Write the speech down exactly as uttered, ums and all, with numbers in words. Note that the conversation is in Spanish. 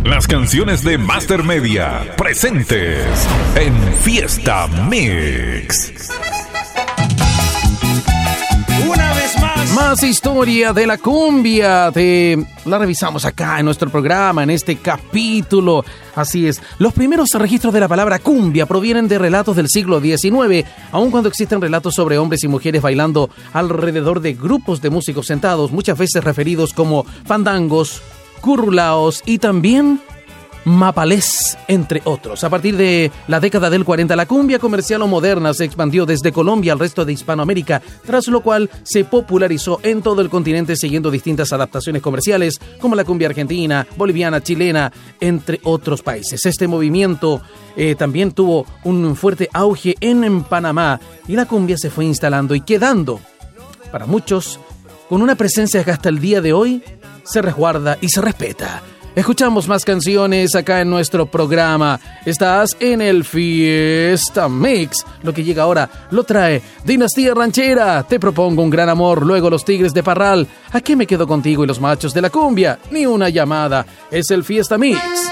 Las canciones de Master Media presentes en Fiesta Mix. Una vez más. Más historia de la cumbia. Te la revisamos acá en nuestro programa, en este capítulo. Así es. Los primeros registros de la palabra cumbia provienen de relatos del siglo diecinueve, aun cuando existen relatos sobre hombres y mujeres bailando alrededor de grupos de músicos sentados, muchas veces referidos como fandangos, currulaos y también mapalés, entre otros. A partir de la década del cuarenta, la cumbia comercial o moderna se expandió desde Colombia al resto de Hispanoamérica, tras lo cual se popularizó en todo el continente siguiendo distintas adaptaciones comerciales, como la cumbia argentina, boliviana, chilena, entre otros países. Este movimiento eh, también tuvo un fuerte auge en, en Panamá, y la cumbia se fue instalando y quedando, para muchos, con una presencia que hasta el día de hoy se resguarda y se respeta. Escuchamos más canciones acá en nuestro programa. Estás en el Fiesta Mix. Lo que llega ahora lo trae Dinastía Ranchera. Te propongo un gran amor. Luego Los Tigres de Parral. ¿A qué me quedo contigo y los machos de la cumbia? Ni una llamada. Es el Fiesta Mix.